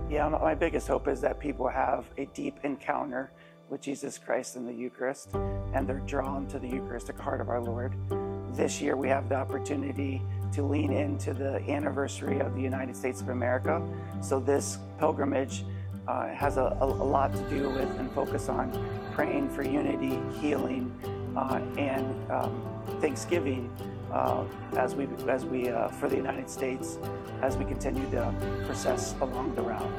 Yeah, my biggest hope is that people have a deep encounter with Jesus Christ in the Eucharist, and they're drawn to the Eucharistic heart of our Lord. This year, we have the opportunity to lean into the anniversary of the United States of America. So this pilgrimage has a lot to do with and focus on praying for unity, healing, and thanksgiving as we for the United States as we continue to process along the route.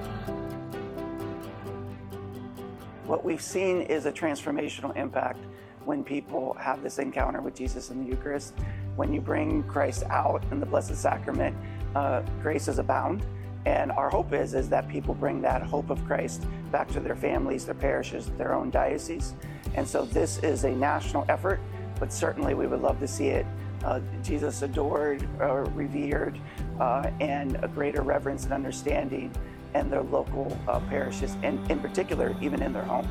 What we've seen is a transformational impact when people have this encounter with Jesus in the Eucharist. When you bring Christ out in the Blessed Sacrament, graces abound. And our hope is that people bring that hope of Christ back to their families, their parishes, their own diocese. And so this is a national effort, but certainly we would love to see it Jesus adored, revered, and a greater reverence and understanding in their local parishes, and in particular, even in their homes.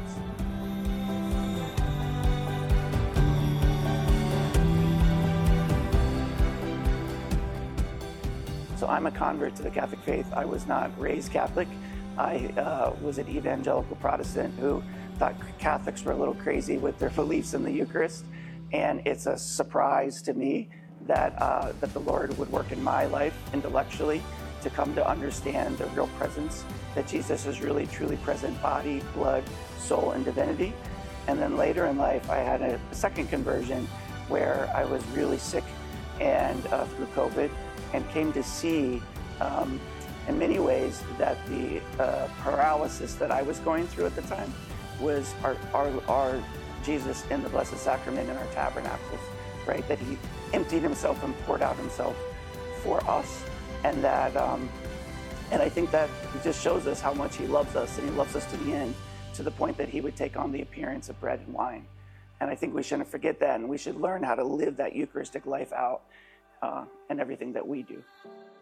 So I'm a convert to the Catholic faith. I was not raised Catholic. I was an evangelical Protestant who thought Catholics were a little crazy with their beliefs in the Eucharist. And it's a surprise to me that the Lord would work in my life intellectually to come to understand the real presence, that Jesus is really truly present, body, blood, soul, and divinity. And then later in life, I had a second conversion where I was really sick and through COVID, and came to see in many ways that the paralysis that I was going through at the time was our Jesus in the Blessed Sacrament in our tabernacles, right? That he emptied himself and poured out himself for us. And that, and I think that it just shows us how much he loves us, and he loves us to the end, to the point that he would take on the appearance of bread and wine. And I think we shouldn't forget that, and we should learn how to live that Eucharistic life out in everything that we do.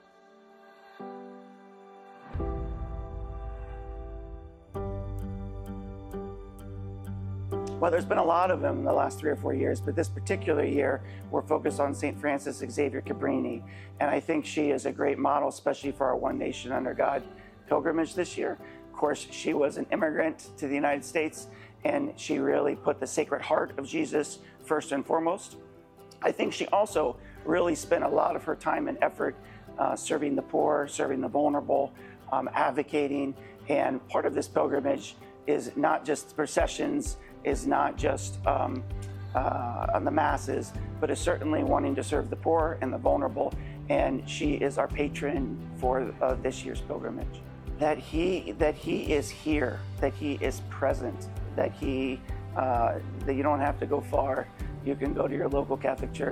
Well, there's been a lot of them in the last 3 or 4 years, but this particular year, we're focused on St. Frances Xavier Cabrini. And I think she is a great model, especially for our One Nation Under God pilgrimage this year. Of course, she was an immigrant to the United States, and she really put the Sacred Heart of Jesus first and foremost. I think she also really spent a lot of her time and effort serving the poor, serving the vulnerable, advocating. And part of this pilgrimage is not just processions, is not just on the masses, but is certainly wanting to serve the poor and the vulnerable. And she is our patron for this year's pilgrimage. That he is here, that he is present, that you don't have to go far. You can go to your local Catholic church